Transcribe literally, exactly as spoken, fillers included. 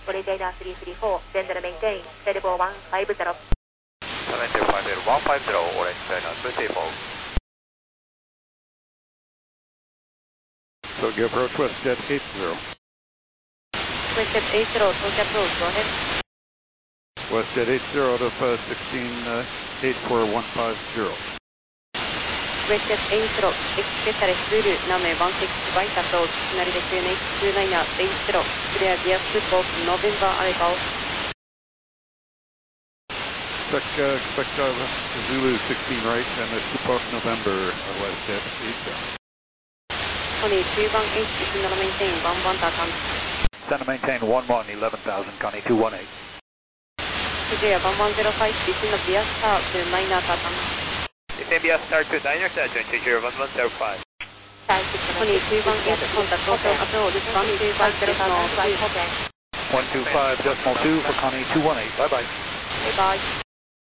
Police Data three three four, send and maintain, Federal one five zero. seven two five zero one five zero, Orange Data three three four. Tokyo approach WestJet eight zero. WestJet eight zero, Tokyo approach, go ahead. WestJet eight zero to uh, sixteen eight four one five zero. WestJet eight zero, Express Zulu, runway one six right approach, United Q N H two nine eight zero, clear via football, November arrival. Expect, uh, expect uh, Zulu sixteen right and the Support November uh, WestJet eight zero. Connie two one eight, send and maintain one one thousand. Send and maintain one one, eleven thousand, Connie two one eight. Today one one zero five, descend via star to nine thousand. Descend via star to nine thousand, two zero one one zero five. Connie two one eight, contact Tokyo approach, one two five decimal two. one two five decimal two for Connie two one eight, bye bye. Bye bye.